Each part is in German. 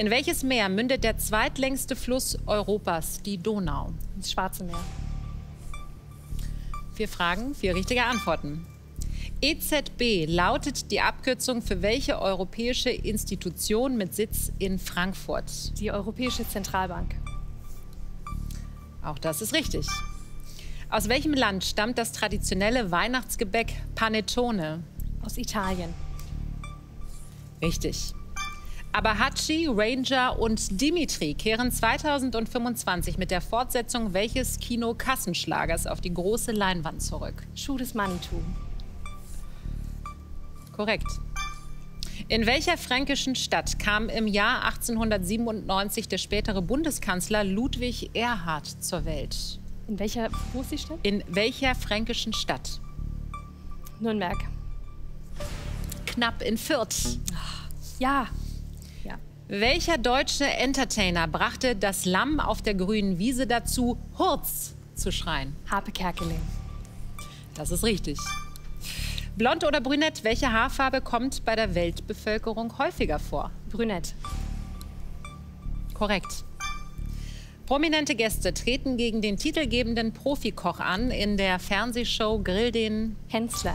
In welches Meer mündet der zweitlängste Fluss Europas, die Donau? Das Schwarze Meer. 4 Fragen, 4 richtige Antworten. EZB lautet die Abkürzung für welche europäische Institution mit Sitz in Frankfurt? Die Europäische Zentralbank. Auch das ist richtig. Aus welchem Land stammt das traditionelle Weihnachtsgebäck Panettone? Aus Italien. Richtig. Abahachi, Ranger und Dimitri kehren 2025 mit der Fortsetzung welches Kino-Kassenschlagers auf die große Leinwand zurück? Schuh des Manitou. Korrekt. In welcher fränkischen Stadt kam im Jahr 1897 der spätere Bundeskanzler Ludwig Erhard zur Welt? In welcher, wo ist die Stadt? In welcher fränkischen Stadt? Nürnberg. Knapp in Fürth. Ja. Welcher deutsche Entertainer brachte das Lamm auf der grünen Wiese dazu, Hurz zu schreien? Harpe Kerkeling. Das ist richtig. Blond oder brünett, welche Haarfarbe kommt bei der Weltbevölkerung häufiger vor? Brünett. Korrekt. Prominente Gäste treten gegen den titelgebenden Profikoch an in der Fernsehshow Grill den Hensler.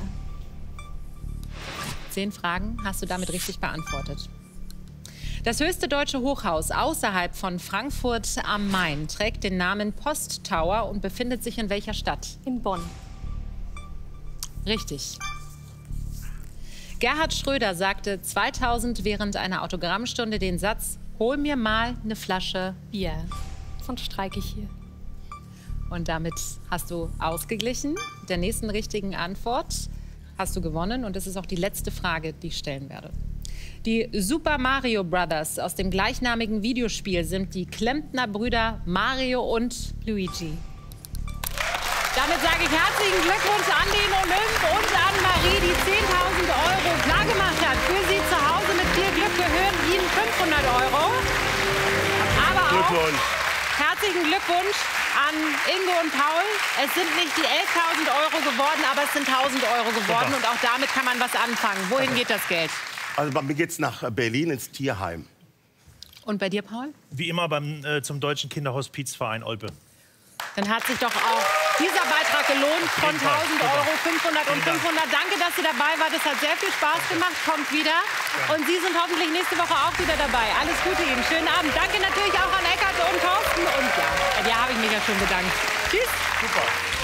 10 Fragen hast du damit richtig beantwortet. Das höchste deutsche Hochhaus außerhalb von Frankfurt am Main trägt den Namen Post Tower und befindet sich in welcher Stadt? In Bonn. Richtig. Gerhard Schröder sagte 2000 während einer Autogrammstunde den Satz: Hol mir mal eine Flasche Bier. Sonst streike ich hier. Und damit hast du ausgeglichen. Mit der nächsten richtigen Antwort hast du gewonnen. Und das ist auch die letzte Frage, die ich stellen werde. Die Super Mario Brothers aus dem gleichnamigen Videospiel sind die Klempner-Brüder Mario und Luigi. Damit sage ich herzlichen Glückwunsch an den Olymp und an Marie, die 10.000 € klargemacht hat. Für Sie zu Hause mit viel Glück gehören Ihnen 500 €. Aber auch herzlichen Glückwunsch an Ingo und Paul. Es sind nicht die 11.000 € geworden, aber es sind 1.000 € geworden. Und auch damit kann man was anfangen. Wohin geht das Geld? Also bei mir geht's nach Berlin ins Tierheim. Und bei dir, Paul? Wie immer zum Deutschen Kinderhospizverein Olpe. Dann hat sich doch auch dieser Beitrag gelohnt von 1.000 €, 500 und 500. Danke, dass ihr dabei wart. Das hat sehr viel Spaß gemacht. Kommt wieder. Und Sie sind hoffentlich nächste Woche auch wieder dabei. Alles Gute Ihnen. Schönen Abend. Danke natürlich auch an Eckart und Thorsten. Und ja, bei dir habe ich mich ja schon bedankt. Tschüss. Super.